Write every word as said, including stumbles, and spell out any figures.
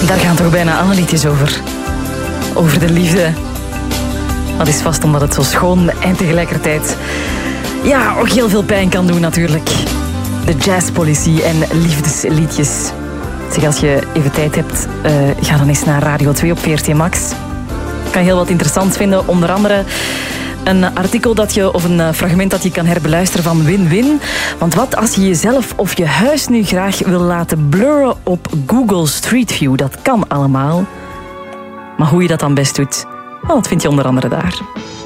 Daar gaan toch bijna alle liedjes over. Over de liefde. Dat is vast omdat het zo schoon en tegelijkertijd... ja, ook heel veel pijn kan doen natuurlijk. De jazzpolitie en liefdesliedjes. Zeg, als je even tijd hebt, uh, ga dan eens naar Radio twee op V R T Max. Je kan heel wat interessants vinden. Onder andere een artikel dat je, of een fragment dat je kan herbeluisteren van Win-Win. Want wat als je jezelf of je huis nu graag wil laten blurren op Google Street View? Dat kan allemaal. Maar hoe je dat dan best doet, well, dat vind je onder andere daar.